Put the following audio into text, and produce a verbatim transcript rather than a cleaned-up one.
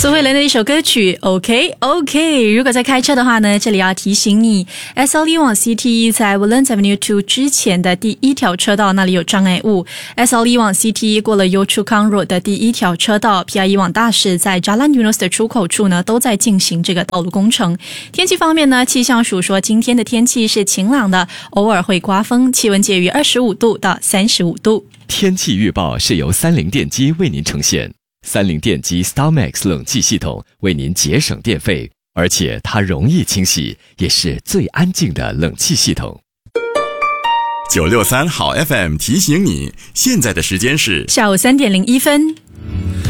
苏慧伦的一首歌曲 OK OK。 如果在开车的话呢，这里要提醒你 S L E 往 C T E 在 Woodlands Avenue 二之前的第一条车道那里有障碍物， S L E 往 C T E 过了 Yio Chu Kang Road 的第一条车道， P I E 往大士在 Jalan Eunos 的出口处呢都在进行这个道路工程。天气方面呢，气象署说今天的天气是晴朗的，偶尔会刮风，气温介于二十五度到三十五度。 天气预报是由三菱电机为您呈现，三菱电机 StarMax 冷气系统为您节省电费，而且它容易清洗，也是最安静的冷气系统。 九六三好 F M 提醒你，现在的时间是下午三点零一分。